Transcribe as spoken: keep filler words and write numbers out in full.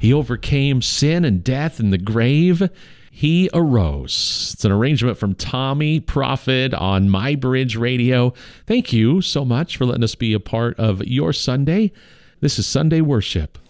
He overcame sin and death and the grave. He arose. It's an arrangement from Tommy Prophet on My Bridge Radio. Thank you so much for letting us be a part of your Sunday. This is Sunday Worship.